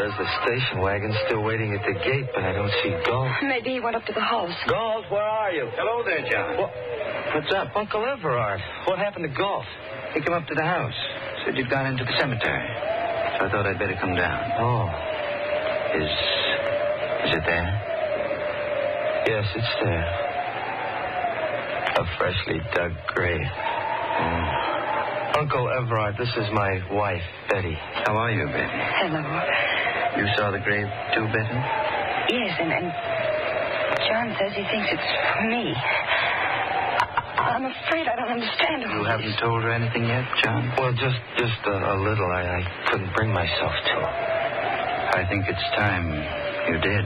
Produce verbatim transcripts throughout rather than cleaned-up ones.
There's the station wagon still waiting at the gate, but I don't see Galt. Maybe he went up to the house. Galt, where are you? Hello there, John. What? What's up? Uncle Everard. What happened to Galt? He came up to the house. Said you'd gone into the cemetery. So I thought I'd better come down. Oh. Is... is it there? Yes, it's there. A freshly dug grave. Oh. Uncle Everard, this is my wife, Betty. How are you, Betty? Hello. You saw the grave too, Betty? Yes, and, and John says he thinks it's for me. I, I'm afraid I don't understand all You this. haven't told her anything yet, John? Well, just just a, a little. I, I couldn't bring myself to. I think it's time you did.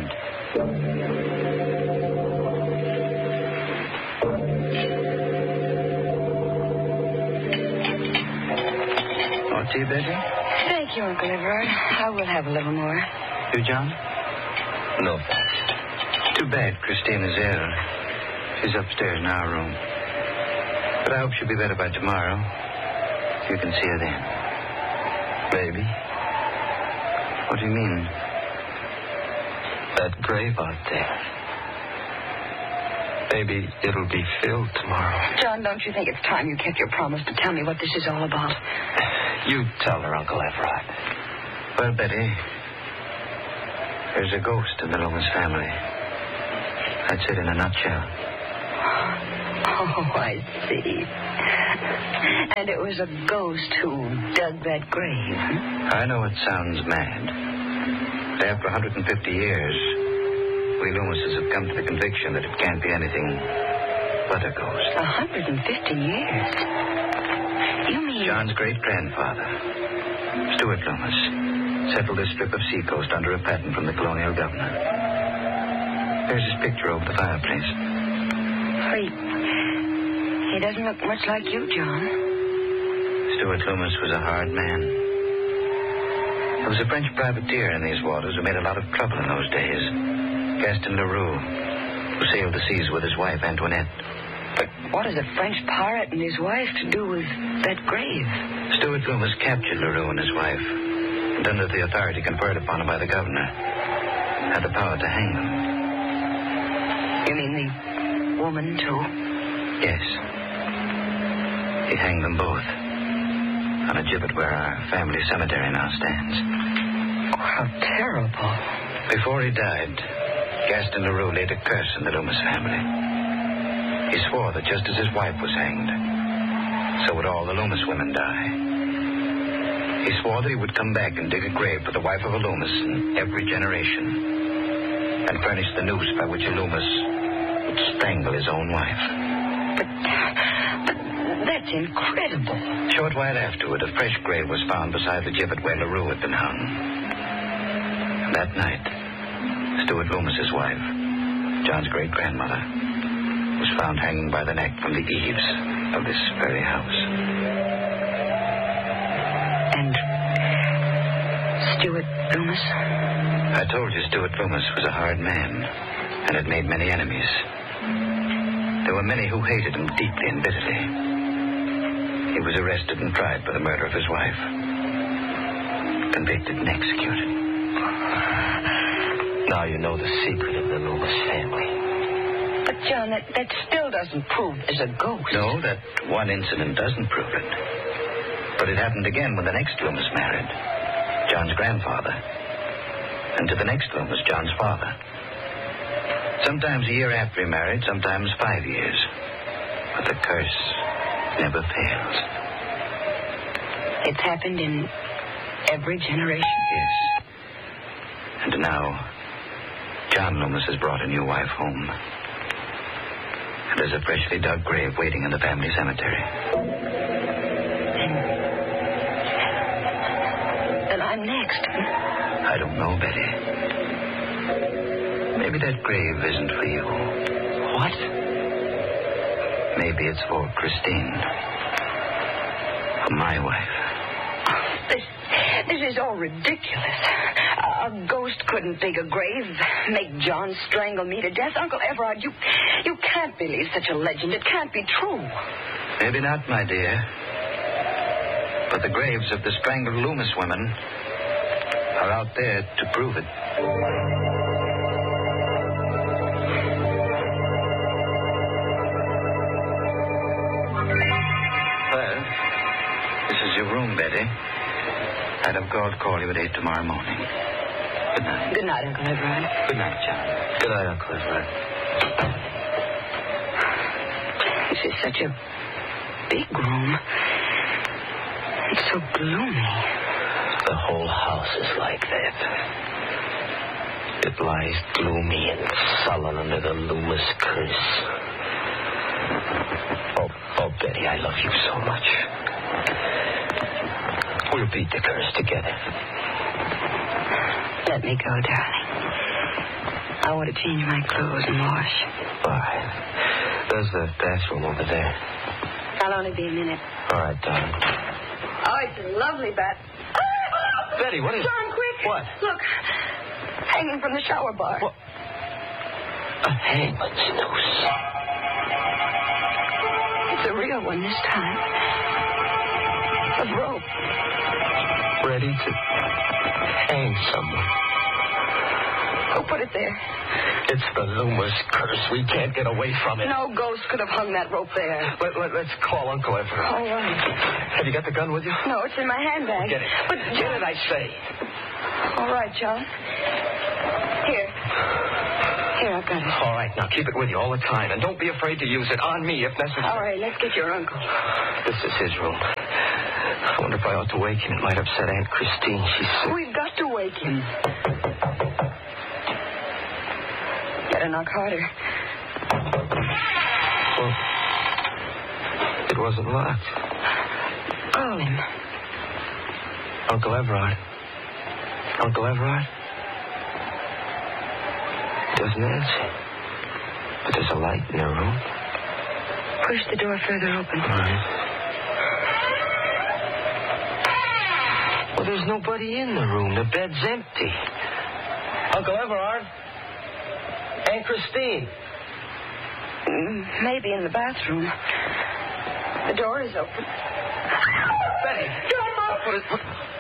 More tea, Betty? Thank you, Uncle Everard. I will have a little more. You, John? No, thanks. Too bad Christina's ill. She's upstairs in our room. But I hope she'll be better by tomorrow. You can see her then. Maybe. What do you mean? That grave out there. Maybe it'll be filled tomorrow. John, don't you think it's time you kept your promise to tell me what this is all about? You tell her, Uncle Everard. Well, Betty, there's a ghost in the Loomis family. That's it in a nutshell. Oh, I see. And it was a ghost who dug that grave. I know it sounds mad. But after one hundred fifty years, we Loomises have come to the conviction that it can't be anything but a ghost. one hundred fifty years? You mean... John's great-grandfather, Stuart Loomis, settled this strip of seacoast under a patent from the colonial governor. There's his picture over the fireplace. He, he doesn't look much like you, John. Stuart Loomis was a hard man. There was a French privateer in these waters who made a lot of trouble in those days. Gaston Leroux, who sailed the seas with his wife, Antoinette. But what has a French pirate and his wife to do with that grave? Stuart Loomis captured Leroux and his wife, and under the authority conferred upon him by the governor, had the power to hang them. You mean the woman, too? Yes. He hanged them both on a gibbet where our family cemetery now stands. Oh, how terrible. Before he died, Gaston Leroux laid a curse on the Loomis family. He swore that just as his wife was hanged, so would all the Loomis women die. He swore that he would come back and dig a grave for the wife of a Loomis in every generation, and furnish the noose by which a Loomis would strangle his own wife. But, but that's incredible. A short while afterward, a fresh grave was found beside the gibbet where Leroux had been hung. And that night, Stuart Loomis's wife, John's great-grandmother, was found hanging by the neck from the eaves of this very house. And Stuart Loomis? I told you Stuart Loomis was a hard man and had made many enemies. There were many who hated him deeply and bitterly. He was arrested and tried for the murder of his wife. Convicted and executed. Now you know the secret of the Loomis family. But, John, that, that still doesn't prove there's a ghost. No, that one incident doesn't prove it. But it happened again when the next Loomis married, John's grandfather. And to the next Loomis, John's father. Sometimes a year after he married, sometimes five years. But the curse never fails. It's happened in every generation? Yes. And now, John Loomis has brought a new wife home. And there's a freshly dug grave waiting in the family cemetery. And I'm next. I don't know, Betty. Maybe that grave isn't for you. What? Maybe it's for Christine. For my wife. This, this is all ridiculous. A ghost couldn't dig a grave, make John strangle me to death. Uncle Everard, you, you can't believe such a legend. It can't be true. Maybe not, my dear. But the graves of the strangled Loomis women are out there to prove it. Well, this is your room, Betty. I'd have called to call you at eight tomorrow morning. Good night. Good night, Uncle Everard. Good night, John. Good night, Uncle Everard. This is such a big room. It's so gloomy. The whole house is like that. It lies gloomy and sullen under the Loomis curse. Oh, oh, Betty, I love you so much. We'll beat the curse together. Let me go, darling. I want to change my clothes and wash. All right. There's the bathroom over there. I'll only be a minute. All right, darling. Oh, it's a lovely bath. Betty, what is... John, quick. What? Look. Hanging from the shower bar. What? A hangman's noose. It's a real one this time. Of rope. Ready to hang someone. Who put it there? It's the Loomis curse. We can't get away from it. No ghost could have hung that rope there. Let, let, let's call Uncle Everett. All right. Have you got the gun with you? No, it's in my handbag. Get it. But Get it, I say. all right, John. Here. Here, I've got it. All right, now keep it with you all the time. And don't be afraid to use it on me if necessary. All right, let's get your uncle. This is his room. I wonder if I ought to wake him. It might upset Aunt Christine. She's sick. We've got to wake him. Better knock harder. Well, it wasn't locked. Call him. Uncle Everard. Uncle Everard? He doesn't answer. But there's a light in the room. Push the door further open. All right. Well, there's nobody in the room. The bed's empty. Uncle Everard? Aunt Christine? Mm, Maybe in the bathroom. The door is open. Betty! John! What is... What?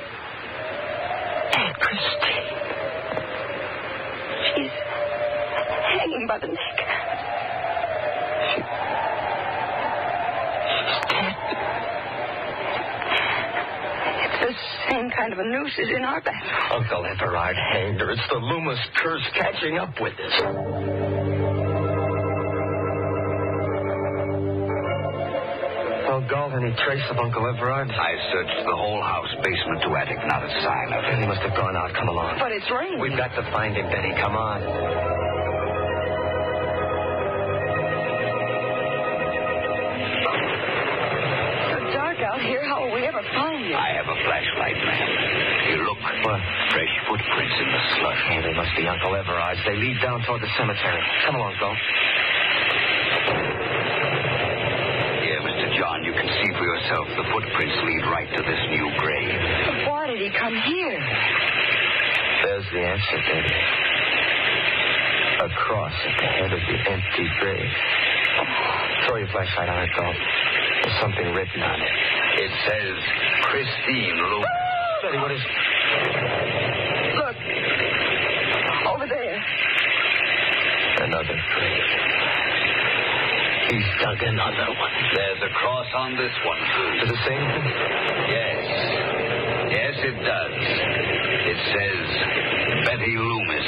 Aunt Christine. She's hanging by the neck. She... She's dead. It's the same kind of a noose as in our bathroom. Uncle Everard hanged her. It's the Loomis curse catching up with us. Well, Galt, any trace of Uncle Everard? I searched the whole house, basement to attic, not a sign of He him. must have gone out. Come along. But it's raining. We've got to find him, Betty. Come on. so dark out here. How will we ever find him? I have a flashlight, ma'am. You look. What? Fresh footprints in the slush. Oh, they must be Uncle Everard's. They lead down toward the cemetery. Come along, Galt. Here, Mister John, you can see for yourself the footprints lead right to this new grave. But why did he come here? There's the answer, Betty. A cross at the head of the empty grave. Throw your flashlight on it, Galt. There's something written on it. It says Christine Loomis. Betty, what is it? Look. Over there. Another grave. He's dug another one. There's a cross on this one, too. Does it say anything? Yes. Yes, it does. It says Betty Loomis.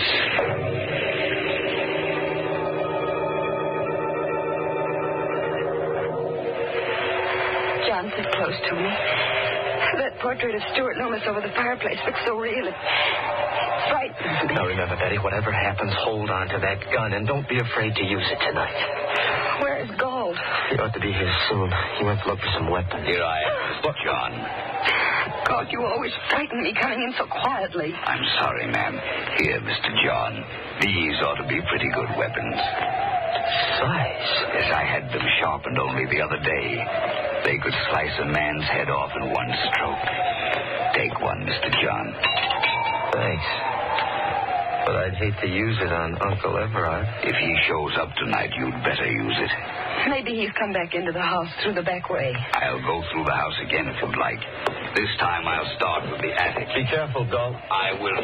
John, sit close to me. That portrait of Stuart Loomis over the fireplace looks so real. It frightens me. Now remember, Betty, whatever happens, hold on to that gun and don't be afraid to use it tonight. Where is Gold? He ought to be here soon. He went to look for some weapons. Here I am, Mister John. God, you always frighten me coming in so quietly. I'm sorry, ma'am. Here, Mister John. These ought to be pretty good weapons. Size? Yes, I had them sharpened only the other day. They could slice a man's head off in one stroke. Take one, Mister John. Thanks. But I'd hate to use it on Uncle Everard. If he shows up tonight, you'd better use it. Maybe he's come back into the house through the back way. I'll go through the house again if you'd like. This time I'll start with the attic. Be careful, Galt. I will.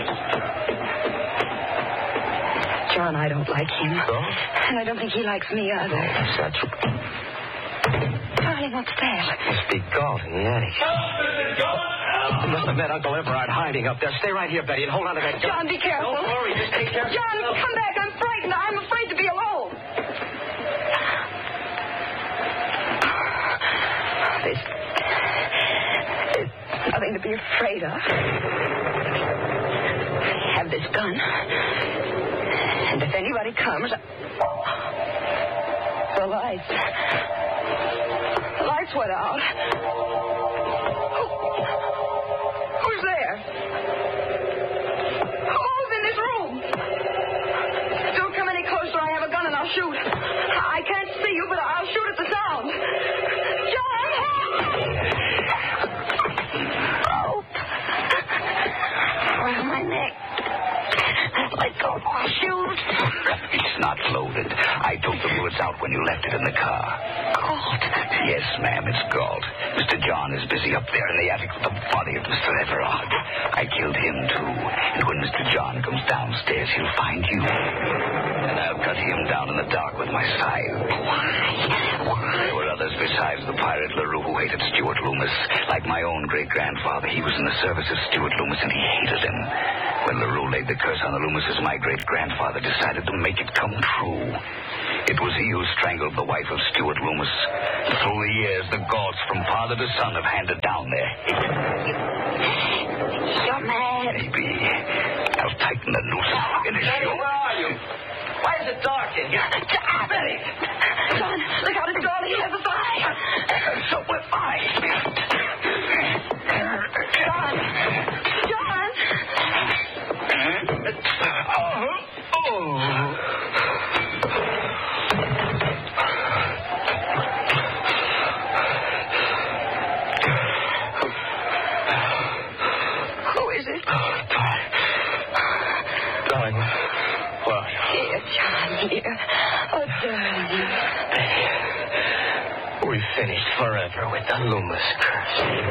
John, I don't like him. Galt? And I don't think he likes me either. What's that? Darling, what's that? Must be Galt in the attic. You must have met Uncle Everard hiding up there. Stay right here, Betty, and hold on to that gun. John, be careful. Don't worry. Just take care of John, yourself. come back. I'm frightened. I'm afraid to be alone. There's, there's nothing to be afraid of. I have this gun. And if anybody comes... The lights. The lights went out. Who's there? Who's in this room? Don't come any closer. I have a gun and I'll shoot. I can't see you, but I'll shoot at the sound. John! Rope. Around my neck. Let go of my shoes. It's not loaded. I took the bullets out when you left it in the car. Galt. Yes, ma'am, it's Galt. Mister John is busy up there in the attic with the body of Mister Everard. I killed him, too. And when Mister John comes downstairs, he'll find you. And I'll cut him down in the dark with my scythe. Why? There were others besides the pirate LaRue who hated Stuart Loomis. Like my own great-grandfather, he was in the service of Stuart Loomis, and he hated him. When LaRue laid the curse on the Loomises, my great-grandfather decided to make it come true. It was he who strangled the wife of Stuart Loomis. Through the years, the Galts from father to son have handed down their hate. You're mad. Maybe. I'll tighten the noose and finish Betty, you. where are you? Why is it dark in here? Betty! John, look out, it's Galt. He has a fire. So will I. John. John. Oh. Oh. Who is it? Darling, where are you? Here, John, here. Oh, darling. Betty, we finished forever with the Loomis curse.